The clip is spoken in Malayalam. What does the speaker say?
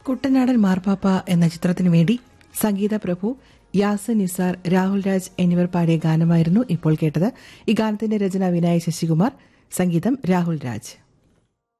കുട്ടനാടൻ മാർപ്പാപ്പ എന്ന ചിത്രത്തിനു വേണ്ടി സംഗീത പ്രഭു, യാസിൻ നിസാർ, രാഹുൽ രാജ് എന്നിവർ പാടിയ ഗാനമായിരുന്നു ഇപ്പോൾ കേട്ടത്. ഈ ഗാനത്തിന്റെ രചന വിനായക് ശശികുമാർ, സംഗീതം രാഹുൽ രാജ്.